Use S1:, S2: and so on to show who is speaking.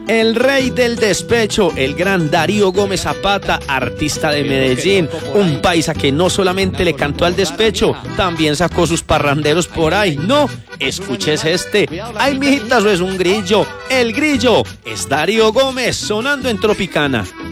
S1: El rey del despecho, el gran Darío Gómez Zapata, artista de Medellín, un paisa que no solamente le cantó al despecho, también sacó sus parranderos por ahí. No, escuches este. Ay, mijita, eso es un grillo. El grillo es Darío Gómez sonando en Tropicana.